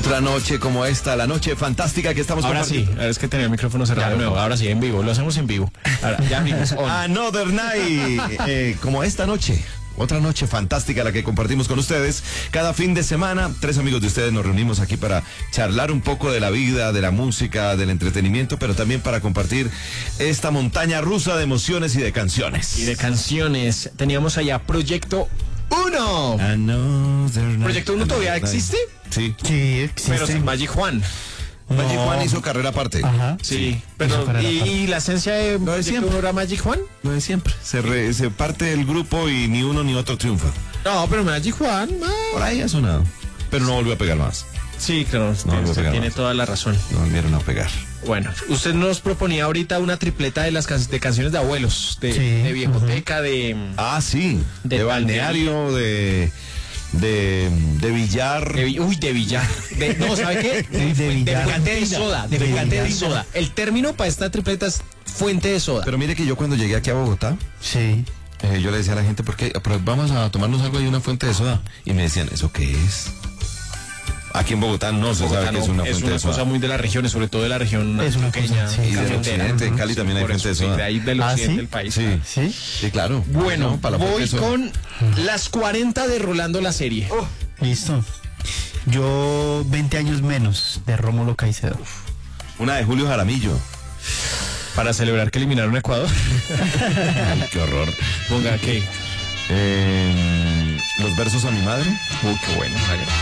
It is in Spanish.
Otra noche como esta, la noche fantástica que estamos Ahora sí, es que tenía el micrófono cerrado de nuevo. Ahora sí, en vivo, lo hacemos en vivo. Ahora, ya abrimos. Another night, como esta noche. Otra noche fantástica la que compartimos con ustedes. Cada fin de semana, 3 amigos de ustedes nos reunimos aquí para charlar un poco de la vida, de la música, del entretenimiento, pero también para compartir esta montaña rusa de emociones y de canciones. Y de canciones. Teníamos allá Proyecto 1. ¿Proyecto 1 todavía existe? Sí. Sí, existe. Pero sin Magic Juan. Magic Juan hizo carrera aparte. Ajá. Sí, pero ¿y la esencia de Lo de Proyecto siempre. 1 era Magic Juan? Lo de siempre. Se parte el grupo y ni uno ni otro triunfa. No, pero Magic Juan. Por ahí ha sonado. Pero no volvió a pegar más. Sí, claro, tiene toda la razón. No volvieron a pegar. Bueno, usted nos proponía ahorita una tripleta de las de canciones de abuelos, de Viejoteca, de... Ah, sí. De De balneario, de billar. De billar. No, ¿sabe qué? De fuente de soda. De fuente de soda. El término para esta tripleta es fuente de soda. Pero mire que yo cuando llegué aquí a Bogotá, Sí. yo le decía a la gente, pero vamos a tomarnos algo de una fuente de soda. Y me decían, ¿eso qué es? Aquí en Bogotá no se sabe que es una fuente de soda. Cosa muy de las regiones, sobre todo de la región Es una pequeña. cosa, sí, Y del cafetera. occidente, en Cali también hay Por fuente de eso, soda. de ahí del occidente ¿sí? del país. Sí, ¿Sí? sí, claro. Bueno, No, para la fuente voy de soda. con las 40 de Rolando la serie. Listo. Yo 20 años menos de Rómulo Caicedo. Una de Julio Jaramillo. Para celebrar que eliminaron a Ecuador. Ay, qué horror. Ponga que... Los versos a mi madre. Qué bueno. Vale.